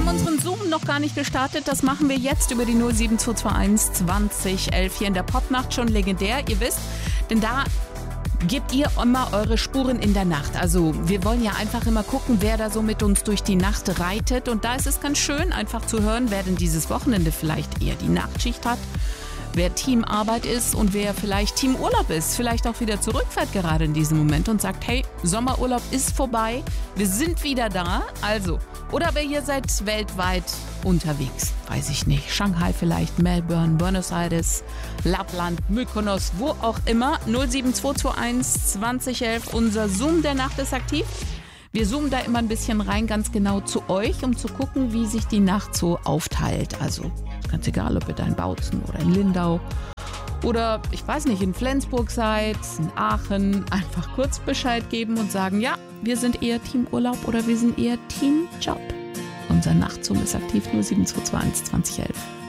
haben unseren Zoom noch gar nicht gestartet. Das machen wir jetzt über die 07221 2011 hier in der Popnacht. Schon legendär, ihr wisst. Denn da gebt ihr immer eure Spuren in der Nacht. Also wir wollen ja einfach immer gucken, wer da so mit uns durch die Nacht reitet. Und da ist es ganz schön, einfach zu hören, wer denn dieses Wochenende vielleicht eher die Nachtschicht hat, wer Teamarbeit ist und wer vielleicht Teamurlaub ist, vielleicht auch wieder zurückfährt gerade in diesem Moment und sagt, hey, Sommerurlaub ist vorbei, wir sind wieder da. Also, oder wer ihr seid weltweit unterwegs, weiß ich nicht, Shanghai vielleicht, Melbourne, Buenos Aires, Lappland, Mykonos, wo auch immer. 07221 2011, unser Zoom der Nacht ist aktiv. Wir zoomen da immer ein bisschen rein, ganz genau zu euch, um zu gucken, wie sich die Nacht so aufteilt. Also ganz egal, ob ihr da in Bautzen oder in Lindau oder, ich weiß nicht, in Flensburg seid, in Aachen, einfach kurz Bescheid geben und sagen, ja, wir sind eher Teamurlaub oder wir sind eher Teamjob. Unser Nachtzoom ist aktiv 07221 2011.